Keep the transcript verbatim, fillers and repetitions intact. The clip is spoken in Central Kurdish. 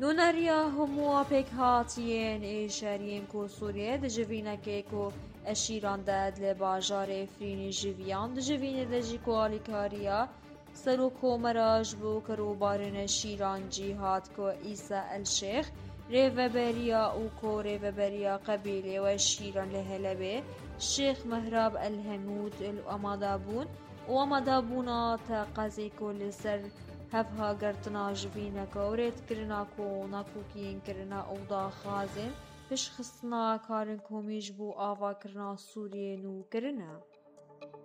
نونریا همو پک هاتیین ایشارین کو سوریه دجوینه که کو اشیران داد لباجار فرینی جویان دجوینه دجی کو آلیکاریا سرو کو مراج بو کرو بارن شیران جهاد کو عیسی الشیخ ریوبریا او کو ریوبریا قبیله و شیران لهلبه شیخ مهراب الهنود الامادابون و امادابونا تا قضی کو لسر هفها گرتنا جوینا کورت کرنا کو نکوکین کرنا اودا خازن پش خصنا کارن کومیج بو آوا کرنا سوریه نو کرنا